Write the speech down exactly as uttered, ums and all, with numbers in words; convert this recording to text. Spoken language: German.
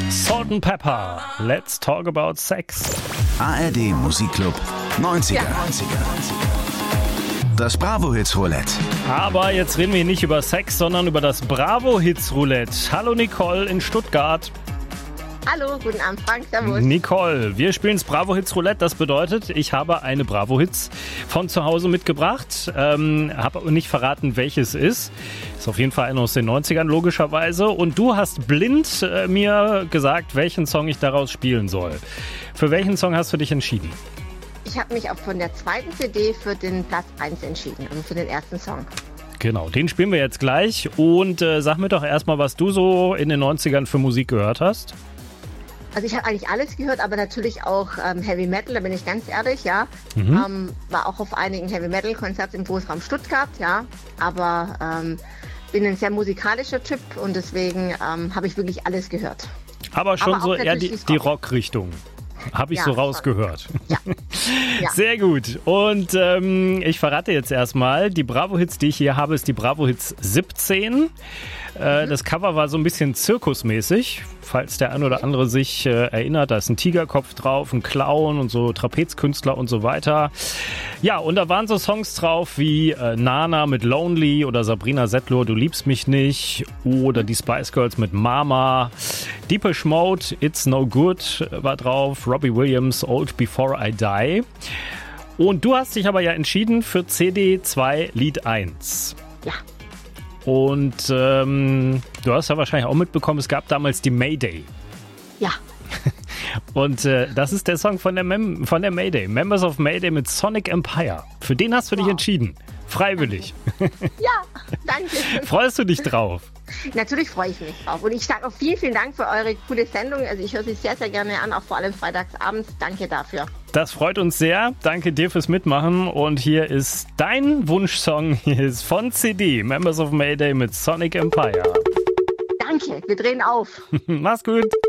Salt and Pepper, Let's Talk About Sex. A R D Musikclub neunziger. Das Bravo Hits Roulette. Aber jetzt reden wir hier nicht über Sex, sondern über das Bravo Hits Roulette. Hallo Nicole in Stuttgart. Hallo, guten Abend Frank, servus. Nicole, wir spielen das Bravo Hits Roulette. Das bedeutet, ich habe eine Bravo Hits von zu Hause mitgebracht. Ähm, habe aber nicht verraten, welches ist. Ist auf jeden Fall einer aus den neunzigern logischerweise. Und du hast blind äh, mir gesagt, welchen Song ich daraus spielen soll. Für welchen Song hast du dich entschieden? Ich habe mich auch von der zweiten C D für den Platz eins entschieden, also für den ersten Song. Genau, den spielen wir jetzt gleich. Und äh, sag mir doch erstmal, was du so in den neunzigern für Musik gehört hast. Also ich habe eigentlich alles gehört, aber natürlich auch ähm, Heavy Metal, da bin ich ganz ehrlich, ja. Mhm. Ähm, war auch auf einigen Heavy Metal Konzerten im Großraum Stuttgart, ja. Aber ähm, bin ein sehr musikalischer Typ und deswegen ähm, habe ich wirklich alles gehört. Aber schon aber so eher die, die Rock-Richtung. Habe ich ja, so rausgehört. Ja. Ja. Sehr gut. Und ähm, ich verrate jetzt erstmal, die Bravo-Hits, die ich hier habe, ist die Bravo-Hits siebzehn. Äh, mhm. Das Cover war so ein bisschen zirkusmäßig, falls der ein oder andere sich äh, erinnert. Da ist ein Tigerkopf drauf, ein Clown und so Trapezkünstler und so weiter. Ja, und da waren so Songs drauf wie äh, Nana mit Lonely oder Sabrina Settler, Du liebst mich nicht, oder die Spice Girls mit Mama. Depeche Mode, It's No Good war drauf, Robbie Williams, Old Before I Die. Und du hast dich aber ja entschieden für C D zwei Lied eins. Ja. Und ähm, du hast ja wahrscheinlich auch mitbekommen, es gab damals die Mayday. Ja. Und äh, das ist der Song von der, Mem- von der Mayday. Members of Mayday mit Sonic Empire. Für den hast du dich wow. entschieden. Freiwillig. Ja, danke. Freust du dich drauf? Natürlich freue ich mich drauf. Und ich sage auch vielen, vielen Dank für eure coole Sendung. Also ich höre sie sehr, sehr gerne an, auch vor allem freitagsabends. Danke dafür. Das freut uns sehr. Danke dir fürs Mitmachen. Und hier ist dein Wunschsong. Hier ist von C D, Members of Mayday mit Sonic Empire. Danke, wir drehen auf. Mach's gut.